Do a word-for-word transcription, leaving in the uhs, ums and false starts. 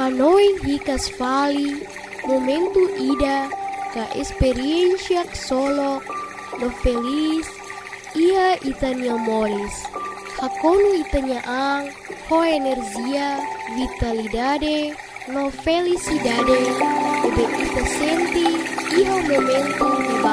Anoin hikas fali, momento ida, ka experiencia solo, no feliz, ia itania moris. Hakonu itania ang, ho energia, vitalidade, no felicidade, ube ita senti, iho momento